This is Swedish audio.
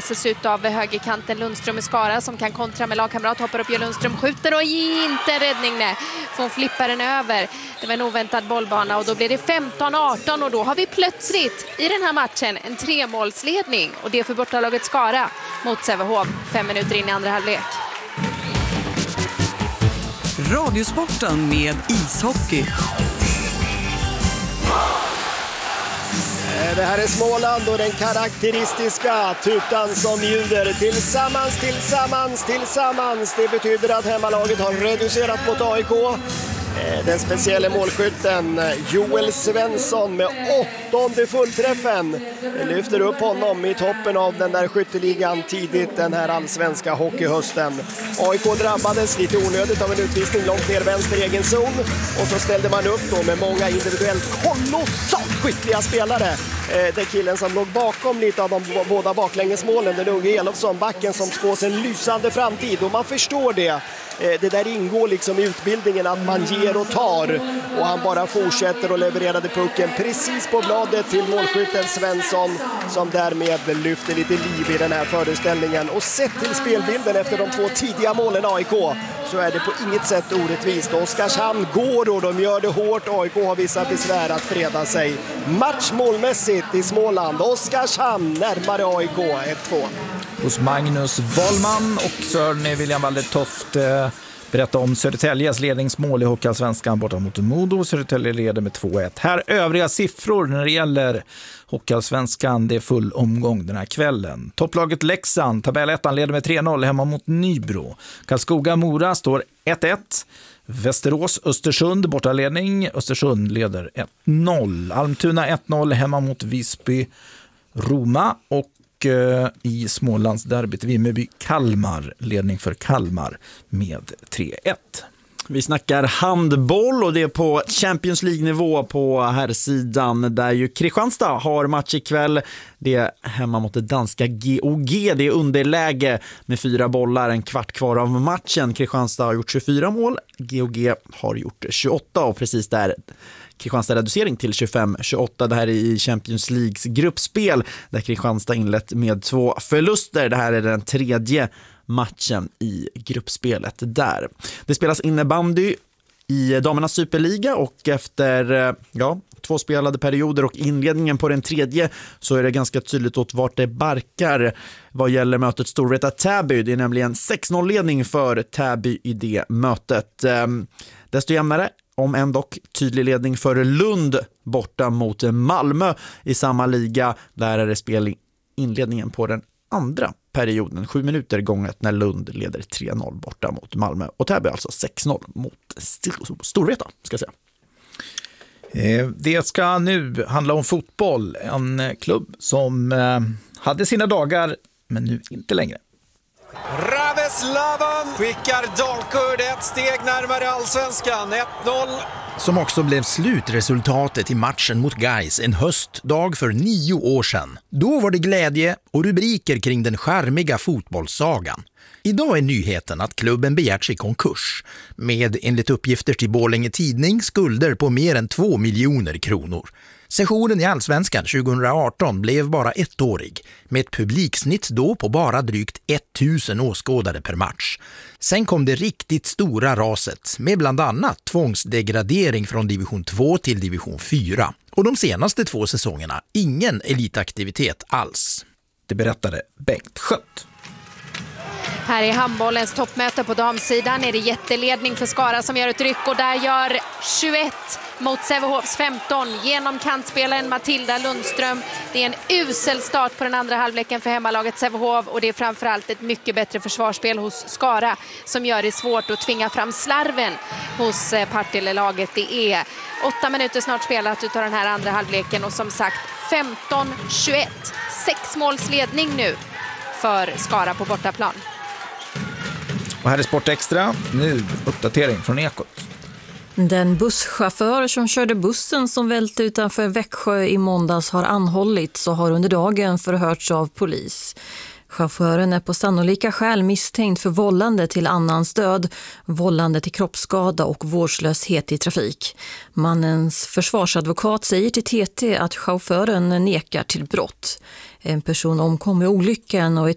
löses ut av högerkanten Lundström i Skara som kan kontra med lagkamrat. Hoppar upp, gör Lundström, skjuter och inte en räddning. Nej. Får hon flippa den över. Det var en oväntad bollbana och då blir det 15-18 och då har vi plötsligt i den här matchen en 3-målsledning. Och det är för bortalaget Skara mot Sävehof 5 minuter in i andra halvlek. Radiosporten med ishockey. Det här är Småland och den karaktäristiska tutan som ljuder tillsammans. Det betyder att hemmalaget har reducerat mot AIK. Den speciella målskytten Joel Svensson med 8:e fullträffen lyfter upp honom i toppen av den där skytteligan tidigt den här allsvenska hockeyhösten. AIK drabbades lite onödigt av en utvisning långt ner vänster egen zon och så ställde man upp då med många individuellt kolossalt skickliga spelare. Den killen som låg bakom lite av de båda baklängesmålen, den unge Elofsson, backen som spås en lysande framtid och man förstår det. Det där ingår liksom i utbildningen att man ger och tar och han bara fortsätter och levererade pucken precis på bladet till målskytten Svensson som därmed lyfter lite liv i den här föreställningen. Och sett till spelbilden efter de 2 tidiga målen AIK så är det på inget sätt orättvist. Oskarshamn går och de gör det hårt. AIK har vissa besvär att freda sig. Matchmålmässigt i Småland. Oskarshamn närmare AIK 1-2. Hos Magnus Wahlman och Sören William Waldertoft berättar om Södertäljes ledningsmål i Hockeyallsvenskan borta mot Modo. Södertälje leder med 2-1. Här övriga siffror när det gäller Hockeyallsvenskan. Det är full omgång den här kvällen. Topplaget Leksand, tabellettan, leder med 3-0 hemma mot Nybro. Karlskoga-Mora står 1-1. Västerås-Östersund bortaledning. Östersund leder 1-0. Almtuna 1-0 hemma mot Visby-Roma och i Smålands derbyt Vimmerby-Kalmar, ledning för Kalmar med 3-1. Vi snackar handboll och det är på Champions League-nivå på här sidan där ju Kristianstad har match ikväll. Det är hemma mot det danska GOG. Det är underläge med 4 bollar, en kvart kvar av matchen. Kristianstad har gjort 24 mål, GOG har gjort 28 och precis där Kristianstad reducering till 25-28. Det här är i Champions Leagues gruppspel där Kristianstad inlett med 2 förluster. Det här är den 3:e matchen i gruppspelet där. Det spelas innebandy i damernas superliga och efter 2 spelade perioder och inledningen på den 3:e så är det ganska tydligt åt vart det barkar vad gäller mötet Storvreta-Täby. Det är nämligen 6-0-ledning för Täby i det mötet. Desto jämnare, om ändå tydlig ledning för Lund borta mot Malmö i samma liga. Där är det spel inledningen på den andra perioden. 7 minuter gånget när Lund leder 3-0 borta mot Malmö. Och Täby alltså 6-0 mot Storvreta, ska jag säga. Det ska nu handla om fotboll. En klubb som hade sina dagar, men nu inte längre. Raveslavan skickar Dalkurd ett steg närmare allsvenskan, 1-0. Som också blev slutresultatet i matchen mot Gais en höstdag för 9 år sedan. Då var det glädje och rubriker kring den charmiga fotbollssagan. Idag är nyheten att klubben begärt sig konkurs med enligt uppgifter till Borlänge Tidning skulder på mer än 2 miljoner kronor. Sessionen i Allsvenskan 2018 blev bara 1-årig med ett publiksnitt då på bara drygt 1000 åskådare per match. Sen kom det riktigt stora raset med bland annat tvångsdegradering från division 2 till division 4. Och de senaste 2 säsongerna ingen elitaktivitet alls. Det berättade Bengt Schött. Här är handbollens toppmöte på damsidan. Är det jätteledning för Skara som gör ett ryck och där gör 21 mot Sävehofs 15 genom kantspelaren Matilda Lundström. Det är en usel start på den andra halvleken för hemmalaget Sävehof och det är framförallt ett mycket bättre försvarsspel hos Skara som gör det svårt att tvinga fram slarven hos Partille-laget. Det är 8 minuter snart spelat utav den här andra halvleken och som sagt 15-21. 6-målsledning nu för Skara på bortaplan. Och här är Sport Extra. Nu uppdatering från Ekot. Den busschaufför som körde bussen som välte utanför Växjö i måndags har anhållits och har under dagen förhörts av polis. Chauffören är på sannolika skäl misstänkt för vållande till annans död, vållande till kroppsskada och vårdslöshet i trafik. Mannens försvarsadvokat säger till TT att chauffören nekar till brott. En person omkom i olyckan och ett